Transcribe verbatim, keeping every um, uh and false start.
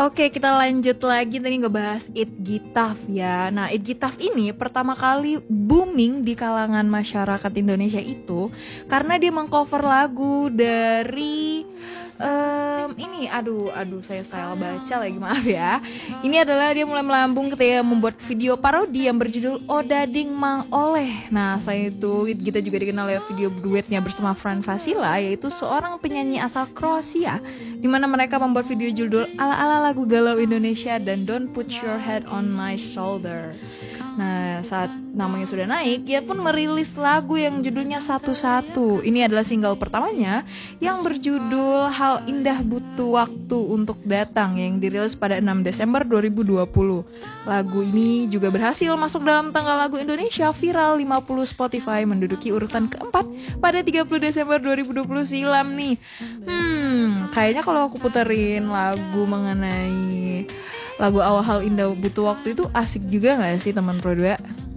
Oke, kita lanjut lagi tadi ngebahas It Gitaf ya. Nah, It Gitaf ini pertama kali booming di kalangan masyarakat Indonesia itu karena dia mengcover lagu dari em, ini aduh aduh saya salah baca lagi, maaf ya. Ini adalah dia mulai melambung ketika membuat video parodi yang berjudul Odading Mang Oleh. Nah, saya itu kita juga dikenal lewat video duetnya bersama Fran Fasila, yaitu seorang penyanyi asal Kroasia, di mana mereka membuat video judul ala-ala lagu galau Indonesia dan Don't Put Your Head on My Shoulder. Nah, saat namanya sudah naik, ia pun merilis lagu yang judulnya Satu-Satu. Ini adalah single pertamanya yang berjudul Hal Indah Butuh Waktu Untuk Datang yang dirilis pada enam Desember dua ribu dua puluh. Lagu ini juga berhasil masuk dalam tanggal lagu Indonesia viral lima puluh Spotify, menduduki urutan keempat pada tiga puluh Desember dua ribu dua puluh silam nih. Hmm, kayaknya kalau aku puterin lagu mengenai lagu awal Hal Indah Butuh Waktu itu asik juga gak sih teman Pro dua?